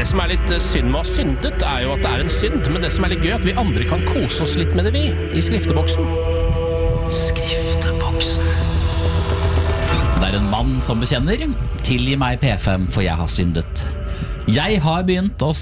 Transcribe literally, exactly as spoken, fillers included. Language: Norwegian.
som er litt synd med å ha syndet, er jo at det er en synd. Men det som er litt gøy, er at vi andre kan kose oss litt med det, vi, i skrifteboksen. Skrifteboksen. Det er en mann som bekjenner: tilgi meg P fem, for jeg har syndet. Jeg har begynt å